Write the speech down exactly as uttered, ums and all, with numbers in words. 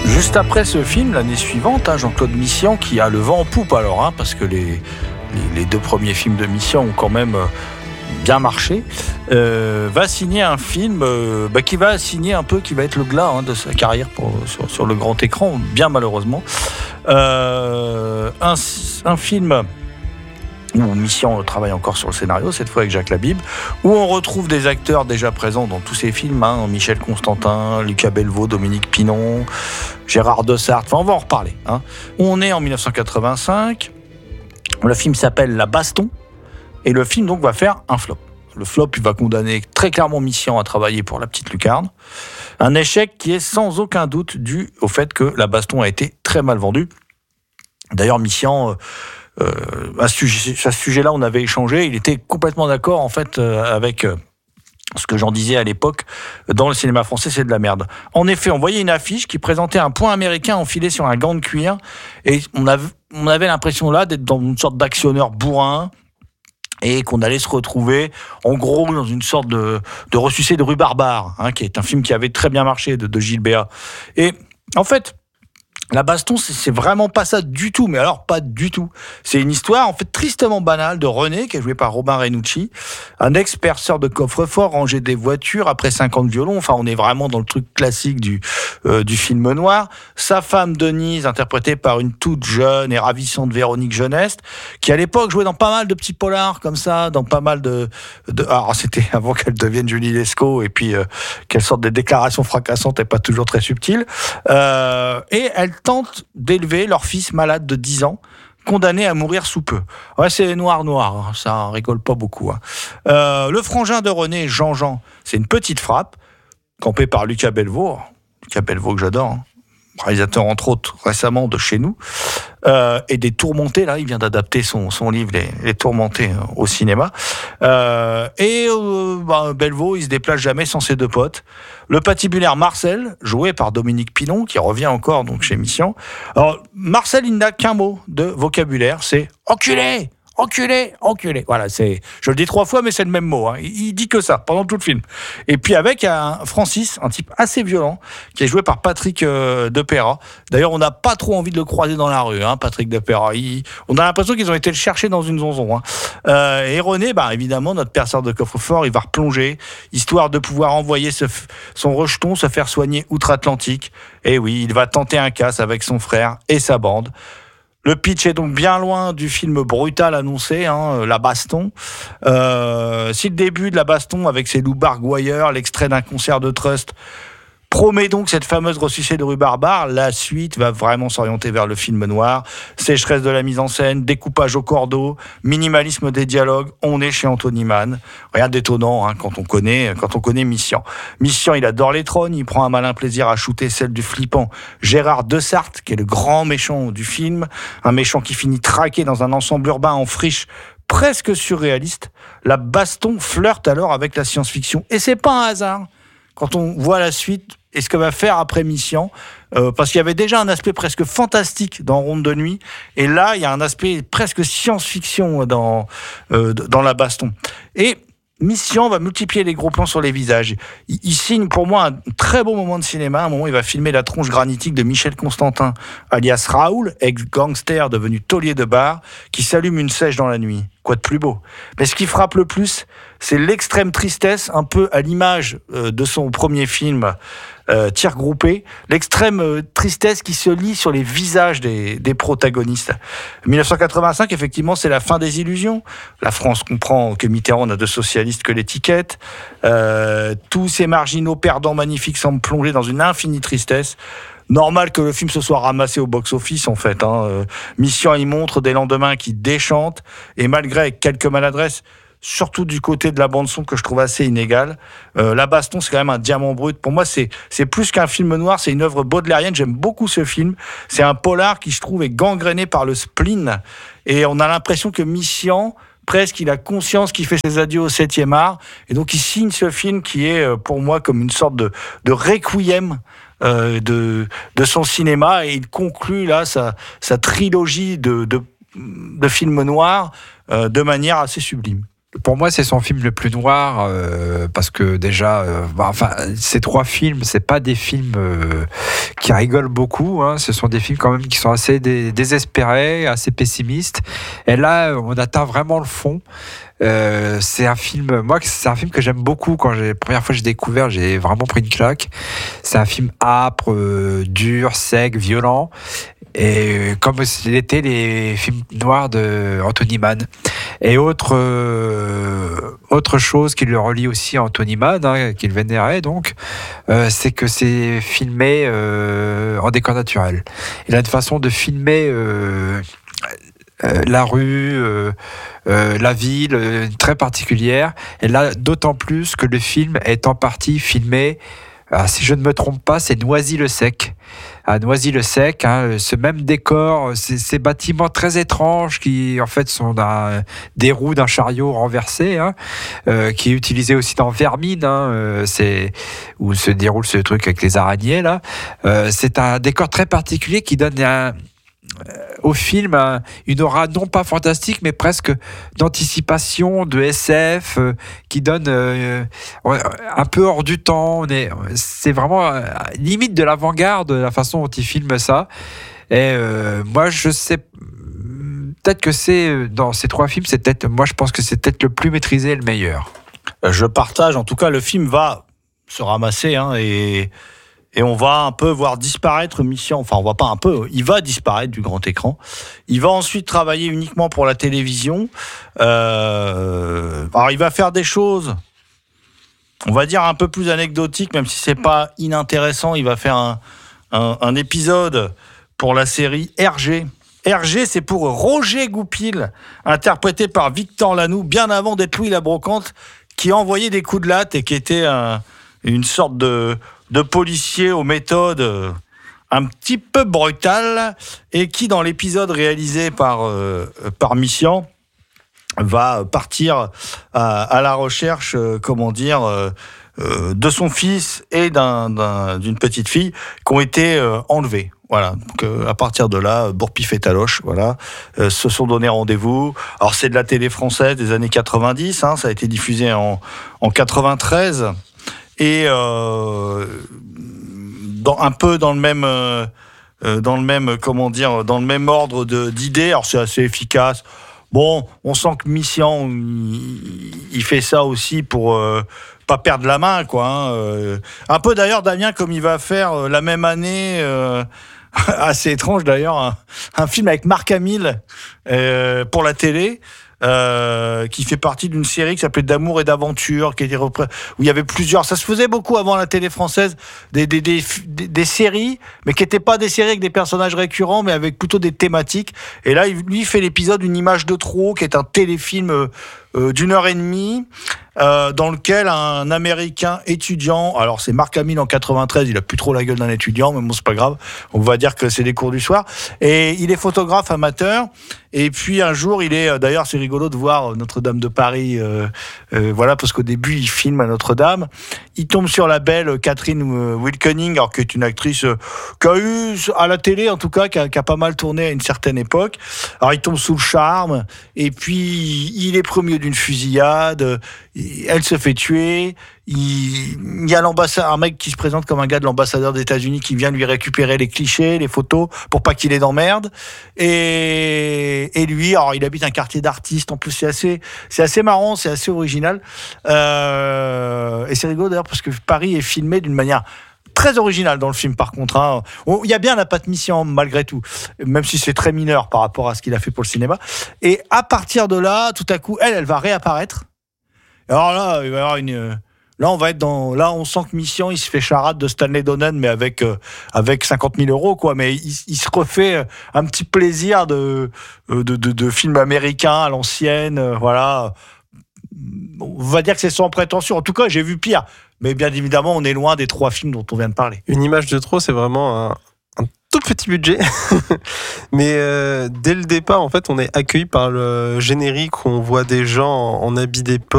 Juste après ce film, l'année suivante, hein, Jean-Claude Missian, qui a le vent en poupe alors, hein, parce que les, les, les deux premiers films de Missian ont quand même bien marché, euh, va signer un film euh, bah, qui va signer un peu, qui va être le glas hein, de sa carrière pour, sur, sur le grand écran, bien malheureusement. Euh, un, un film où Missian travaille encore sur le scénario, cette fois avec Jacques Labib, où on retrouve des acteurs déjà présents dans tous ces films, hein, Michel Constantin, Lucas Belvaux, Dominique Pinon, Gérard Dessart, enfin on va en reparler. Hein. On est en dix-neuf cent quatre-vingt-cinq, le film s'appelle La Baston, et le film donc va faire un flop. Le flop, il va condamner très clairement Missian à travailler pour La Petite Lucarne. Un échec qui est sans aucun doute dû au fait que La Baston a été très mal vendue. D'ailleurs, Missian... Euh, Euh, à, ce sujet, à ce sujet-là, on avait échangé. Il était complètement d'accord, en fait, euh, avec euh, ce que j'en disais à l'époque. Dans le cinéma français, c'est de la merde. En effet, on voyait une affiche qui présentait un point américain enfilé sur un gant de cuir, et on avait, on avait l'impression là d'être dans une sorte d'actionneur bourrin, et qu'on allait se retrouver, en gros, dans une sorte de, de ressucé de rue Barbare, hein, qui est un film qui avait très bien marché de, de Gilles Béat. Et en fait, La Baston, c'est vraiment pas ça du tout, mais alors pas du tout. C'est une histoire en fait tristement banale de René, qui est joué par Robin Renucci, un ex-perceur de coffre-fort, rangé des voitures après cinquante violons. Enfin, on est vraiment dans le truc classique du euh, du film noir. Sa femme Denise, interprétée par une toute jeune et ravissante Véronique Jeuneste, qui à l'époque jouait dans pas mal de petits polars comme ça, dans pas mal de... de... Alors c'était avant qu'elle devienne Julie Lescaut et puis euh, qu'elle sorte des déclarations fracassantes et pas toujours très subtiles. Euh, et elle tentent d'élever leur fils malade de dix ans, condamné à mourir sous peu. Ouais, c'est noir, noir, ça rigole pas beaucoup. Hein. Euh, le frangin de René, Jean-Jean, c'est une petite frappe, campée par Lucas Belvaux, Lucas Belvaux que j'adore, hein. Réalisateur entre autres récemment de Chez nous, euh, et des Tourmentés, là, il vient d'adapter son, son livre Les, Les Tourmentés euh, au cinéma. Euh, et euh, bah, Belvaux, il se déplace jamais sans ses deux potes. Le patibulaire Marcel, joué par Dominique Pinon, qui revient encore donc chez Missian. Alors, Marcel, il n'a qu'un mot de vocabulaire, c'est « enculé ». Enculé, enculé. Voilà, c'est, je le dis trois fois, mais c'est le même mot. Hein. Il, il dit que ça pendant tout le film. Et puis avec un Francis, un type assez violent, qui est joué par Patrick euh, Depeyrat. D'ailleurs, on n'a pas trop envie de le croiser dans la rue, hein, Patrick Depeyrat. Il, on a l'impression qu'ils ont été le chercher dans une zonzon. Hein. Euh, et René, bah évidemment, notre perceur de coffre-fort, il va replonger, histoire de pouvoir envoyer ce, son rejeton se faire soigner outre-Atlantique. Et oui, il va tenter un casse avec son frère et sa bande. Le pitch est donc bien loin du film brutal annoncé, hein, La Baston. Euh, si le début de La Baston, avec ses loups bargouilleurs, l'extrait d'un concert de Trust, promet donc cette fameuse ressucée de rue Barbare, la suite va vraiment s'orienter vers le film noir. Sécheresse de la mise en scène, découpage au cordeau, minimalisme des dialogues. On est chez Anthony Mann. Rien d'étonnant hein, quand on connaît quand on connaît Missian. Missian, il adore les trônes, il prend un malin plaisir à shooter celle du flippant Gérard Dessart, qui est le grand méchant du film, un méchant qui finit traqué dans un ensemble urbain en friche presque surréaliste. La Baston flirte alors avec la science-fiction, et c'est pas un hasard quand on voit la suite et ce que va faire après Missian, euh, parce qu'il y avait déjà un aspect presque fantastique dans Ronde de nuit, et là, il y a un aspect presque science-fiction dans, euh, dans La Baston. Et Missian va multiplier les gros plans sur les visages. Il, il signe pour moi un très beau moment de cinéma. À un moment, il va filmer la tronche granitique de Michel Constantin, alias Raoul, ex-gangster devenu taulier de bar, qui s'allume une sèche dans la nuit. Quoi de plus beau? Mais ce qui frappe le plus, c'est l'extrême tristesse, un peu à l'image euh, de son premier film, euh, Tir groupé, l'extrême euh, tristesse qui se lit sur les visages des, des protagonistes. dix-neuf cent quatre-vingt-cinq, effectivement, c'est la fin des illusions. La France comprend que Mitterrand n'a de socialiste que l'étiquette. Euh, tous ces marginaux perdants magnifiques semblent plonger dans une infinie tristesse. Normal que le film se soit ramassé au box-office, en fait. Hein. Euh, Missian y montre des lendemains qui déchantent, et malgré quelques maladresses, surtout du côté de la bande-son que je trouve assez inégale, euh, La Baston, c'est quand même un diamant brut. Pour moi, c'est, c'est plus qu'un film noir, c'est une œuvre baudelairienne. J'aime beaucoup ce film. C'est un polar qui, je trouve, est gangréné par le spleen. Et on a l'impression que Missian, presque, il a conscience qu'il fait ses adieux au septième art. Et donc, il signe ce film qui est, pour moi, comme une sorte de, de requiem Euh, de, de son cinéma, et il conclut là sa, sa trilogie de, de, de films noirs euh, de manière assez sublime. Pour moi, c'est son film le plus noir euh, parce que déjà, euh, bah, enfin, ces trois films, c'est pas des films euh, qui rigolent beaucoup. Hein. Ce sont des films quand même qui sont assez dé- désespérés, assez pessimistes. Et là, on atteint vraiment le fond. Euh, c'est un film, moi, c'est un film que j'aime beaucoup. Quand j'ai, la première fois que j'ai découvert, j'ai vraiment pris une claque. C'est un film âpre, euh, dur, sec, violent. Et comme l'étaient les films noirs de Anthony Mann. Et autre, euh, autre chose qui le relie aussi à Anthony Mann, hein, qu'il vénérait donc, euh, c'est que c'est filmé euh, en décor naturel. Il a une façon de filmer euh, euh, la rue, euh, euh, la ville, euh, très particulière. Et là, d'autant plus que le film est en partie filmé, alors, si je ne me trompe pas, c'est Noisy-le-Sec. À Noisy-le-Sec, hein, ce même décor, ces, ces bâtiments très étranges qui en fait sont d'un, des roues d'un chariot renversé, hein, euh, qui est utilisé aussi dans Vermine, hein, euh, c'est, où se déroule ce truc avec les araignées là. Euh, c'est un décor très particulier qui donne un, au film un, une aura non pas fantastique mais presque d'anticipation, de S F, euh, qui donne euh, un peu hors du temps. On est, c'est vraiment euh, limite de l'avant-garde la façon dont il filme ça. Et euh, moi je sais peut-être que c'est dans ces trois films, c'est peut-être, moi je pense que c'est peut-être le plus maîtrisé et le meilleur. Je partage, en tout cas le film va se ramasser hein, et Et on va un peu voir disparaître Mission, enfin on voit pas un peu, il va disparaître du grand écran. Il va ensuite travailler uniquement pour la télévision. Euh, alors il va faire des choses, on va dire un peu plus anecdotiques, même si c'est pas inintéressant. Il va faire un, un, un épisode pour la série R G. R G, c'est pour Roger Goupil, interprété par Victor Lanoux, bien avant d'être Louis la Brocante, qui envoyait des coups de latte et qui était un, une sorte de... de policiers aux méthodes euh, un petit peu brutales et qui, dans l'épisode réalisé par, euh, par Mission, va partir à, à la recherche, euh, comment dire, euh, euh, de son fils et d'un, d'un, d'une petite fille qui ont été euh, enlevés. Voilà, donc euh, à partir de là, Bourpif et Taloche, voilà, euh, se sont donné rendez-vous. Alors c'est de la télé française des années quatre-vingt-dix, hein, ça a été diffusé en, en quatre-vingt-treize. Et euh, dans, un peu dans le même, euh, dans le même, comment dire, dans le même ordre de, d'idées. Alors c'est assez efficace. Bon, on sent que Mission, il, il fait ça aussi pour euh, pas perdre la main, quoi. Hein. Euh, un peu d'ailleurs, Damien, comme il va faire euh, la même année. Euh, assez étrange d'ailleurs, un, un film avec Marc Hamill euh, pour la télé. Euh, qui fait partie d'une série qui s'appelait D'amour et d'aventure, qui était repré- où il y avait plusieurs. Ça se faisait beaucoup avant la télé française, des des des, des, des séries, mais qui n'étaient pas des séries avec des personnages récurrents, mais avec plutôt des thématiques. Et là, lui, il fait l'épisode Une image de trop, qui est un téléfilm euh, euh, d'une heure et demie. Euh, dans lequel un Américain étudiant, alors c'est Marc Hamill en quatre-vingt-treize, il a plus trop la gueule d'un étudiant, mais bon c'est pas grave, on va dire que c'est des cours du soir, et il est photographe amateur, et puis un jour il est, d'ailleurs c'est rigolo de voir Notre-Dame de Paris, euh, euh, voilà, parce qu'au début il filme à Notre-Dame, il tombe sur la belle Catherine Wilkening, alors qui est une actrice euh, qui a eu, à la télé en tout cas, qui a, qui a pas mal tourné à une certaine époque, alors il tombe sous le charme, et puis il est pris au milieu d'une fusillade, elle se fait tuer. Il, il y a l'ambassadeur, un mec qui se présente comme un gars de l'ambassadeur des États-Unis qui vient lui récupérer les clichés, les photos, pour pas qu'il ait d'emmerde. Et, et lui, alors il habite un quartier d'artistes. En plus, c'est assez, c'est assez marrant, c'est assez original. Euh, et c'est rigolo d'ailleurs parce que Paris est filmé d'une manière très originale dans le film, par contre. Hein. Il y a bien la patte Mission, malgré tout, même si c'est très mineur par rapport à ce qu'il a fait pour le cinéma. Et à partir de là, tout à coup, elle, elle va réapparaître. Alors là, il va y avoir une. Là, on va être dans. Là, on sent que Mission, il se fait charade de Stanley Donen, mais avec euh, avec cinquante mille euros, quoi. Mais il, il se refait un petit plaisir de de de, de film américain à l'ancienne, euh, voilà. On va dire que c'est sans prétention. En tout cas, j'ai vu pire. Mais bien évidemment, on est loin des trois films dont on vient de parler. Une image de trop, c'est vraiment un, un tout petit budget. Mais euh, dès le départ, en fait, on est accueilli par le générique où on voit des gens en, en habits d'époque.